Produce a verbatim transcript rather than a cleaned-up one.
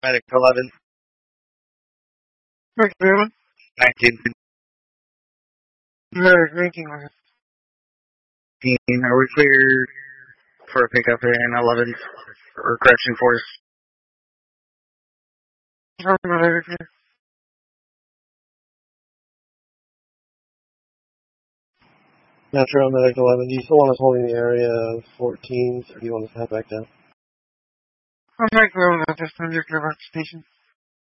Medic eleven. Medic eleven. nineteen. Medic nineteen. Are we clear for a pickup in eleven or correction force? Metro Medic eleven, do you still want us holding the area of fourteen, or do you want us to head back down? I'm Medic eleven at this time, you're clear about the station.